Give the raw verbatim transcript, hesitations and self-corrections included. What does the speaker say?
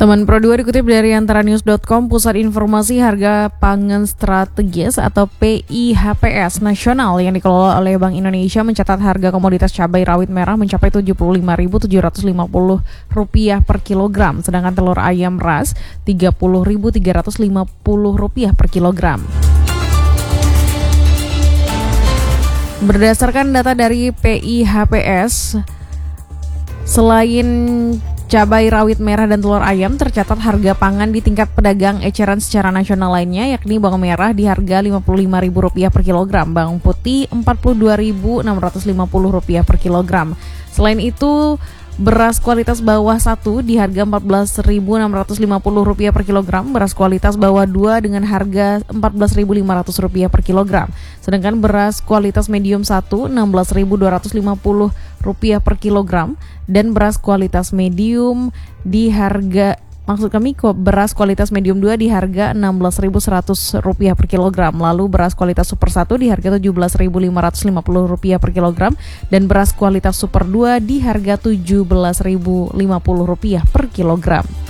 Teman Pro dua dikutip dari antara news dot com, Pusat Informasi Harga Pangan Strategis atau P I H P S nasional yang dikelola oleh Bank Indonesia mencatat harga komoditas cabai rawit merah mencapai tujuh puluh lima ribu tujuh ratus lima puluh rupiah per kilogram, sedangkan telur ayam ras tiga puluh ribu tiga ratus lima puluh rupiah per kilogram. Berdasarkan data dari P I H P S, selain cabai rawit merah dan telur ayam, tercatat harga pangan di tingkat pedagang eceran secara nasional lainnya, yakni bawang merah di harga lima puluh lima ribu rupiah per kilogram, bawang putih empat puluh dua ribu enam ratus lima puluh rupiah per kilogram. Selain itu, beras kualitas bawah satu di harga empat belas ribu enam ratus lima puluh rupiah per kilogram, beras kualitas bawah dua dengan harga empat belas ribu lima ratus rupiah per kilogram. Sedangkan beras kualitas medium satu enam belas ribu dua ratus lima puluh rupiah per kilogram dan beras kualitas medium di harga Maksud kami beras kualitas medium dua di harga enam belas ribu seratus rupiah per kilogram. Lalu beras kualitas super satu di harga tujuh belas ribu lima ratus lima puluh rupiah per kilogram. Dan beras kualitas super dua di harga tujuh belas ribu lima puluh rupiah per kilogram.